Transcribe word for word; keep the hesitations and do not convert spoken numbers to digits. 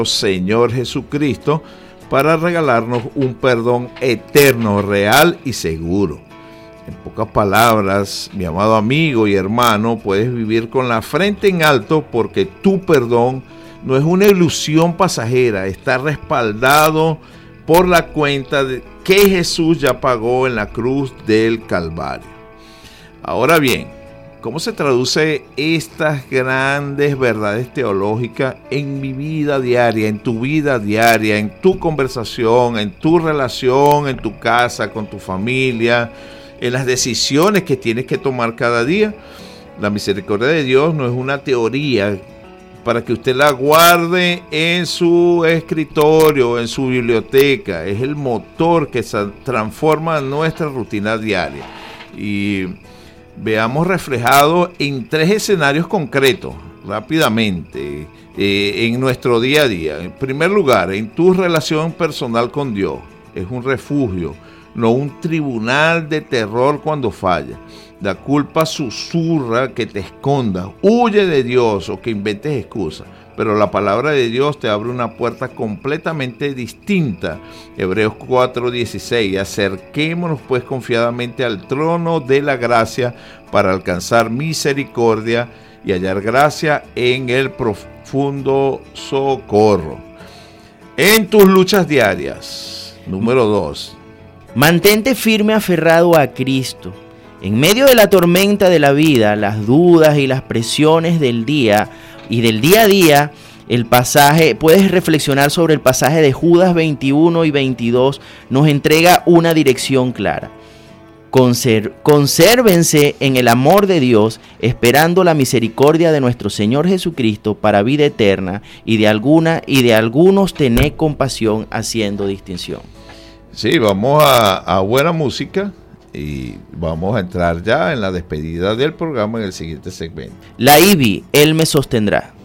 Señor Jesucristo para regalarnos un perdón eterno, real y seguro. En pocas palabras, mi amado amigo y hermano, puedes vivir con la frente en alto porque tu perdón no es una ilusión pasajera, está respaldado por la cuenta de que Jesús ya pagó en la cruz del Calvario. Ahora bien, ¿cómo se traduce estas grandes verdades teológicas en mi vida diaria, en tu vida diaria, en tu conversación, en tu relación, en tu casa, con tu familia, en las decisiones que tienes que tomar cada día? La misericordia de Dios no es una teoría para que usted la guarde en su escritorio, en su biblioteca. Es el motor que transforma nuestra rutina diaria. Y veamos reflejado en tres escenarios concretos, rápidamente, eh, en nuestro día a día. En primer lugar, en tu relación personal con Dios. Es un refugio, no un tribunal de terror cuando falla. La culpa susurra que te escondas, huye de Dios o que inventes excusas. Pero la palabra de Dios te abre una puerta completamente distinta. Hebreos cuatro dieciséis, acerquémonos pues confiadamente al trono de la gracia para alcanzar misericordia y hallar gracia en el profundo socorro. En tus luchas diarias, número dos. Mantente firme aferrado a Cristo. En medio de la tormenta de la vida, las dudas y las presiones del día y del día a día, el pasaje, puedes reflexionar sobre el pasaje de Judas veintiuno y veintidós, nos entrega una dirección clara. Conser- consérvense en el amor de Dios, esperando la misericordia de nuestro Señor Jesucristo para vida eterna, y de alguna y de algunos tened compasión, haciendo distinción. Sí, vamos a, a buena música. Y vamos a entrar ya en la despedida del programa en el siguiente segmento. La I B I, Él me sostendrá.